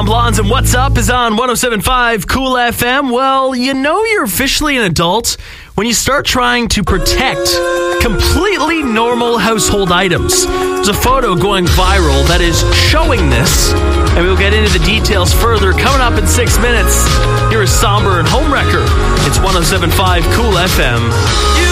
Blondes and What's Up is on 107.5 Cool FM. Well, you know you're officially an adult when you start trying to protect completely normal household items. There's a photo going viral that is showing this, and we'll get into the details further coming up in 6 minutes. Here is Somber and Homewrecker. It's 107.5 Cool FM.